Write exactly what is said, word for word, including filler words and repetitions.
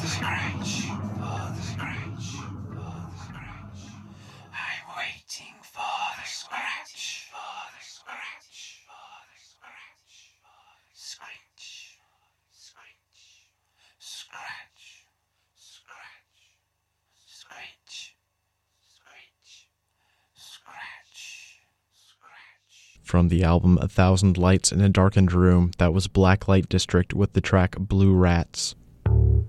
scratch, for the scratch, for the scratch. I'm waiting for the scratch, for the scratch, for the scratch, scratch, scratch, scratch, scratch, scratch, scratch, scratch, scratch. From the album A Thousand Lights in a Darkened Room, that was Blacklight District with the track Blue Rats.